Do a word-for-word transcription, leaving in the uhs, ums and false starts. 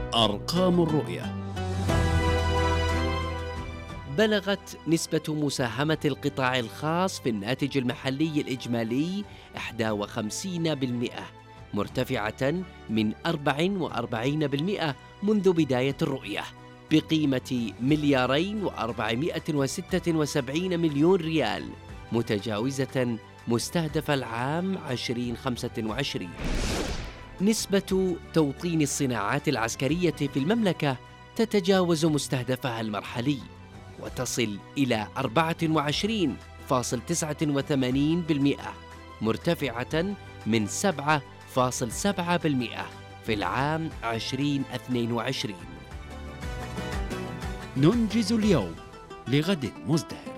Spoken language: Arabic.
أرقام الرؤية. بلغت نسبة مساهمة القطاع الخاص في الناتج المحلي الإجمالي واحد وخمسين بالمئة، مرتفعة من أربعة وأربعين بالمئة منذ بداية الرؤية، بقيمة مليارين وأربعمائة وستة وسبعين مليون ريال، متجاوزة مستهدف العام عشرين خمسة وعشرين. نسبة توطين الصناعات العسكرية في المملكة تتجاوز مستهدفها المرحلي، وتصل إلى أربعة وعشرين فاصلة تسعة وثمانين بالمئة، مرتفعة من سبعة فاصلة سبعة بالمئة في العام عشرين اثنين وعشرين. ننجز اليوم لغد مزدهر.